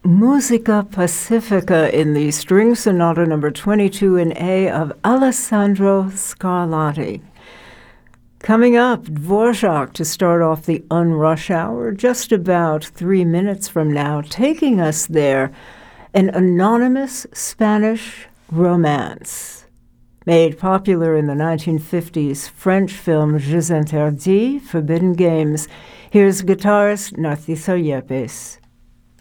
Musica Pacifica in the String Sonata number 22 in A of Alessandro Scarlatti. Coming up, Dvorak to start off the Unrush Hour, just about 3 minutes from now, taking us there, an anonymous Spanish romance. Made popular in the 1950s French film Jeux Interdits, Forbidden Games, here's guitarist Narciso Yepes.